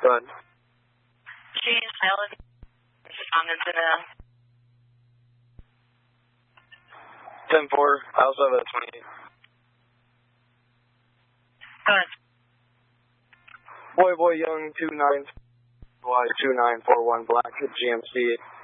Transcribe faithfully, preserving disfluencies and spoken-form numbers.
Go ahead. She's Melody. I'm into the ten four. I also have a twenty-eight. Go ahead. Boy Boy Young two nine Y two nine four one Black G M C